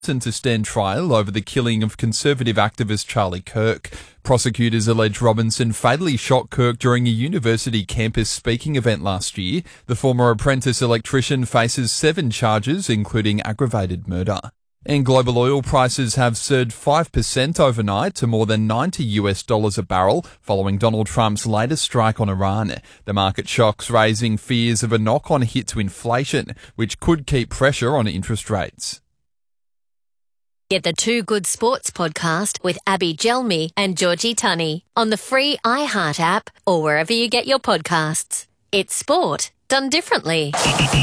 to stand trial over the killing of Conservative activist Charlie Kirk. Prosecutors allege Robinson fatally shot Kirk during a university campus speaking event last year. The former apprentice electrician faces 7 charges, including aggravated murder. And global oil prices have surged 5% overnight to more than $90 a barrel following Donald Trump's latest strike on Iran. The market shock's raising fears of a knock-on hit to inflation, which could keep pressure on interest rates. Get the Two Good Sports podcast with Abby Gelmi and Georgie Tunney on the free iHeart app or wherever you get your podcasts. It's sport done differently.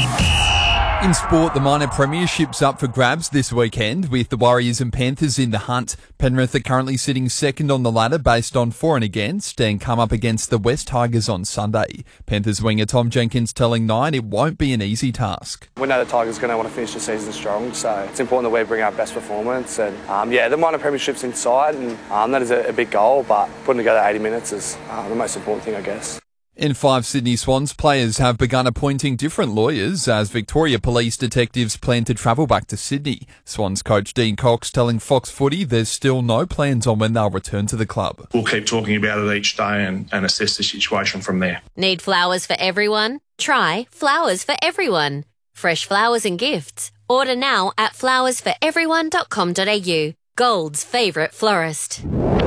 In sport, the minor premiership's up for grabs this weekend, with the Warriors and Panthers in the hunt. Penrith are currently sitting second on the ladder based on for and against, and come up against the West Tigers on Sunday. Panthers winger Tom Jenkins telling Nine it won't be an easy task. We know the Tigers are going to want to finish the season strong, so it's important that we bring our best performance. And the minor premiership's in sight, and that is a big goal, but putting together 80 minutes is the most important thing, I guess. In 5 Sydney Swans players have begun appointing different lawyers as Victoria Police detectives plan to travel back to Sydney. Swans coach Dean Cox telling Fox Footy there's still no plans on when they'll return to the club. We'll keep talking about it each day and assess the situation from there. Need flowers for everyone? Try Flowers for Everyone. Fresh flowers and gifts. Order now at flowersforeveryone.com.au. Gold's favourite florist.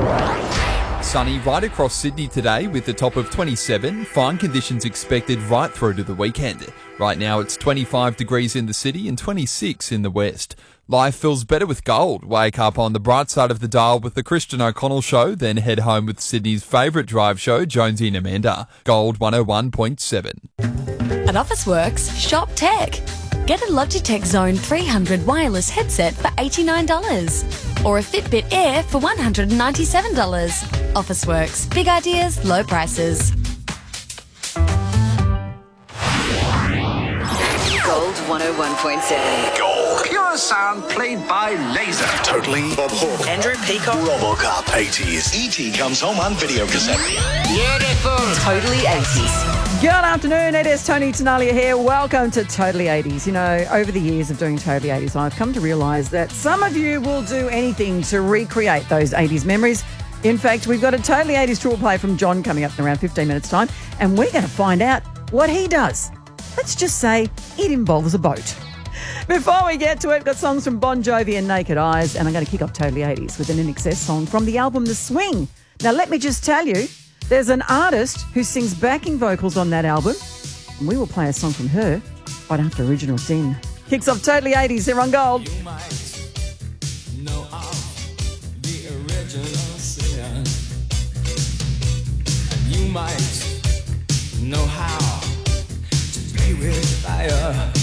Sunny right across Sydney today with the top of 27. Fine conditions expected right through to the weekend. Right now it's 25 degrees in the city and 26 in the west. Life feels better with gold. Wake up on the bright side of the dial with the Christian O'Connell Show, then head home with Sydney's favourite drive show, Jonesy and Amanda. Gold 101.7. At Officeworks, shop tech. Get a Logitech Zone 300 wireless headset for $89 or a Fitbit Air for $197. Officeworks. Big ideas, low prices. Gold 101.7. Gold. Pure sound played by laser. Totally. Bob Hawke. Andrew Peacock. Robocop. 80s. E.T. comes home on video cassette. Beautiful. Totally 80s. Good afternoon, it is Tony Tenalia here. Welcome to Totally 80s. You know, over the years of doing Totally 80s, I've come to realise that some of you will do anything to recreate those 80s memories. In fact, we've got a Totally 80s tour play from John coming up in around 15 minutes' time, and we're going to find out what he does. Let's just say it involves a boat. Before we get to it, we've got songs from Bon Jovi and Naked Eyes, and I'm going to kick off Totally 80s with an INXS song from the album The Swing. Now, let me just tell you, there's an artist who sings backing vocals on that album, and we will play a song from her right after Original Sin. Kicks off Totally 80s here on Gold. You might know of the original sin. And you might know how to play with fire.